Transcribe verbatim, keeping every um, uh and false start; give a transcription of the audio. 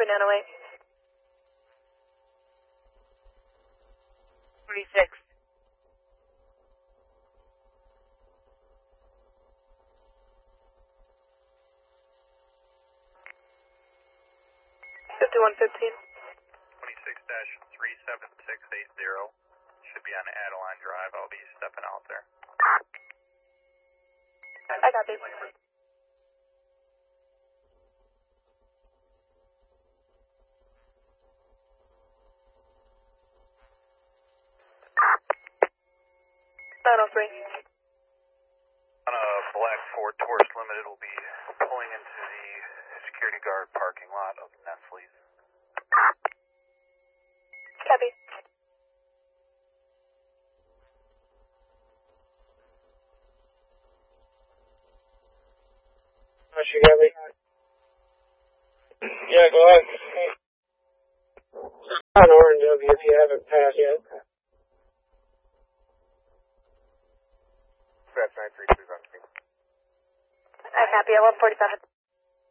nine oh eight. forty-six. fifty-one fifteen. twenty-six dash three seven six eight zero. Should be on Adeline Drive. I'll be stepping out there. I copy. nine oh three. On a black Ford Taurus Limited, will be pulling into the security guard parking lot of Nestle's. Copy. You got me? Yeah, go ahead. On Orange of you if you haven't passed yet. That's nine three two. I copy at one forty-seven.